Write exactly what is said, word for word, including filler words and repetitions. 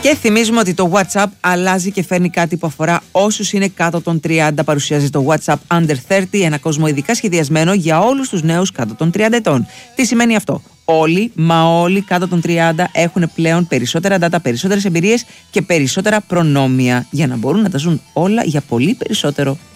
Και θυμίζουμε ότι το WhatsApp αλλάζει και φέρνει κάτι που αφορά όσους είναι κάτω των τριάντα. Παρουσιάζει το WhatsApp Under τριάντα, ένα κόσμο ειδικά σχεδιασμένο για όλους τους νέους κάτω των τριάντα ετών. Τι σημαίνει αυτό? Όλοι, μα όλοι κάτω των τριάντα έχουν πλέον περισσότερα data, περισσότερες εμπειρίες και περισσότερα προνόμια για να μπορούν να τα ζουν όλα για πολύ περισσότερο